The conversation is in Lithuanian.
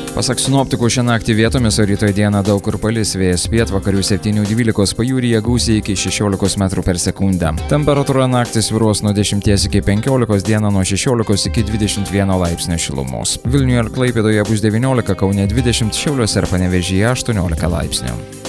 Pasak sinoptikų, šią naktį vietomis, o rytoj dieną daug kur palis, vėjas pietvakarių 7–12, pajūryje gūsiai iki 16 m/s. Temperatūra naktį svyruos nuo 10 iki 15, dieną nuo 16 iki 21 laipsnio šilumos. Vilniuje ir Klaipėdoje bus 19, Kaune 20, Šiauliuose ir Panevėžyje 18 laipsnių.